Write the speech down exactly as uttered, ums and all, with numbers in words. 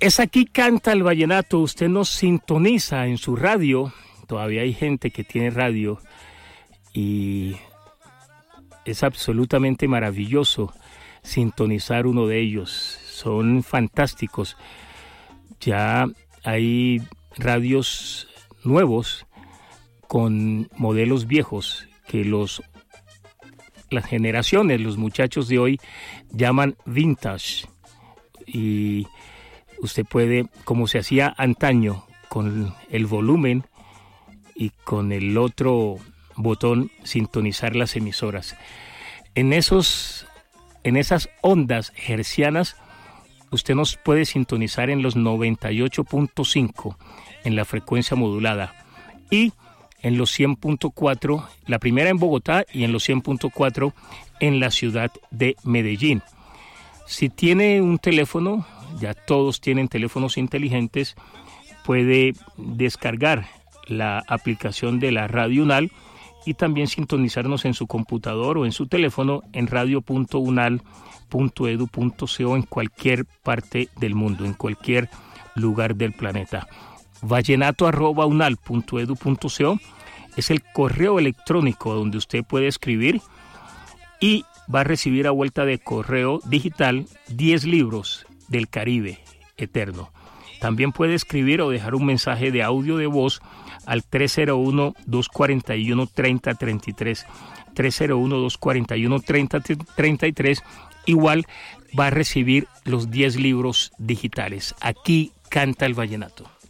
Es Aquí Canta el Vallenato. Usted nos sintoniza en su radio. Todavía hay gente que tiene radio y es absolutamente maravilloso sintonizar uno de ellos. Son fantásticos. Ya hay radios nuevos con modelos viejos que los las generaciones, los muchachos de hoy llaman vintage, y usted puede, como se hacía antaño, con el volumen y con el otro botón, sintonizar las emisoras. En esos, en esas ondas hercianas, usted nos puede sintonizar en los noventa y ocho punto cinco en la frecuencia modulada y en los cien punto cuatro, la primera en Bogotá, y en los cien punto cuatro en la ciudad de Medellín. Si tiene un teléfono, ya todos tienen teléfonos inteligentes, puede descargar la aplicación de la Radio UNAL y también sintonizarnos en su computador o en su teléfono en radio punto unal punto edu punto co en cualquier parte del mundo, en cualquier lugar del planeta. vallenato arroba unal punto edu punto co es el correo electrónico donde usted puede escribir y va a recibir a vuelta de correo digital diez libros del Caribe eterno. También puede escribir o dejar un mensaje de audio de voz al tres cero uno, dos cuatro uno, tres cero tres tres, tres cero uno, dos cuatro uno, tres cero tres tres. Igual va a recibir los diez libros digitales. Aquí Canta el Vallenato.